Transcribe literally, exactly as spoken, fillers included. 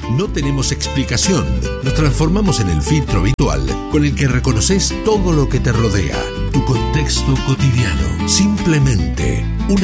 No tenemos explicación. Nos transformamos en el filtro habitual con el que reconoces todo lo que te rodea, tu contexto cotidiano. Simplemente una